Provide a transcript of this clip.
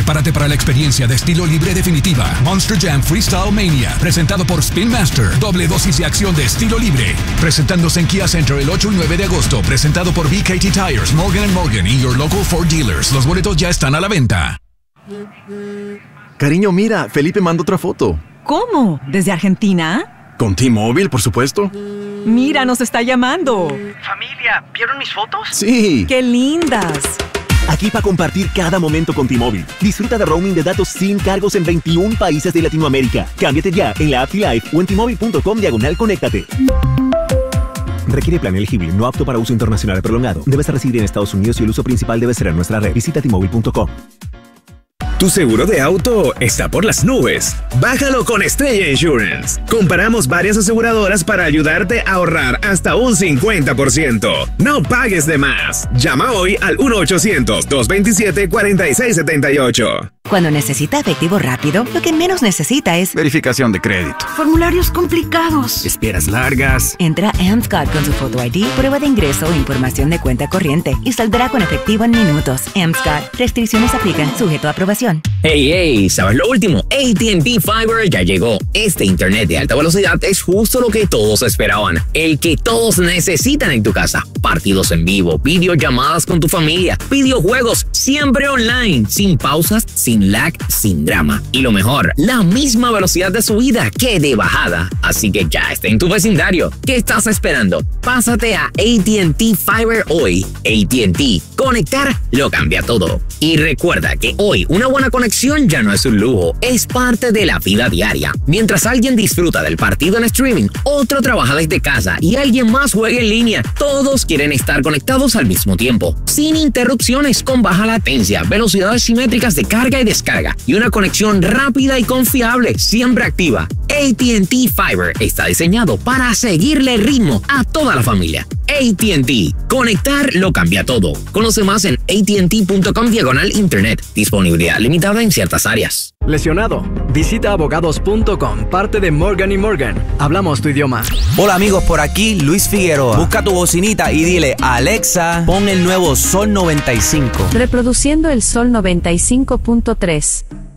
Prepárate para la experiencia de estilo libre definitiva. Monster Jam Freestyle Mania, presentado por Spin Master. Doble dosis de acción de estilo libre. Presentándose en Kia Center el 8 y 9 de agosto. Presentado por BKT Tires, Morgan & Morgan y Your Local Ford Dealers. Los boletos ya están a la venta. Cariño, mira, Felipe mandó otra foto. ¿Cómo? ¿Desde Argentina? Con T-Mobile, por supuesto. Mira, nos está llamando. Familia, ¿vieron mis fotos? Sí. ¡Qué lindas! Aquí para compartir cada momento con T-Mobile. Disfruta de roaming de datos sin cargos en 21 países de Latinoamérica. Cámbiate ya en la app T-Life o en T-Mobile.com/conéctate. Requiere plan elegible, no apto para uso internacional prolongado. Debes residir en Estados Unidos y el uso principal debe ser en nuestra red. Visita T-Mobile.com. Tu seguro de auto está por las nubes. Bájalo con Estrella Insurance. Comparamos varias aseguradoras para ayudarte a ahorrar hasta un 50%. No pagues de más. Llama hoy al 1-800-227-4678. Cuando necesita efectivo rápido, lo que menos necesita es verificación de crédito, formularios complicados, esperas largas. Entra a Amscot con su Photo ID, prueba de ingreso o información de cuenta corriente y saldrá con efectivo en minutos. Amscot. Restricciones aplican. Sujeto a aprobación. Hey, ¿sabes lo último? AT&T Fiber ya llegó. Este internet de alta velocidad es justo lo que todos esperaban. El que todos necesitan en tu casa. Partidos en vivo, videollamadas con tu familia, videojuegos, siempre online, sin pausas, sin lag, sin drama. Y lo mejor, la misma velocidad de subida que de bajada. Así que ya está en tu vecindario. ¿Qué estás esperando? Pásate a AT&T Fiber hoy. AT&T. Conectar lo cambia todo. Y recuerda que hoy una buena conexión ya no es un lujo, es parte de la vida diaria. Mientras alguien disfruta del partido en streaming, otro trabaja desde casa y alguien más juega en línea, todos quieren estar conectados al mismo tiempo, sin interrupciones, con baja latencia, velocidades simétricas de carga y descarga y una conexión rápida y confiable, siempre activa. AT&T Fiber está diseñado para seguirle el ritmo a toda la familia. AT&T. Conectar lo cambia todo. Conoce más en att.com/internet. Disponibilidad limitada en ciertas áreas. Lesionado. Visita abogados.com, parte de Morgan & Morgan. Hablamos tu idioma. Hola amigos, por aquí Luis Figueroa. Busca tu bocinita y dile a Alexa, pon el nuevo Sol 95. Reproduciendo el Sol 95.3.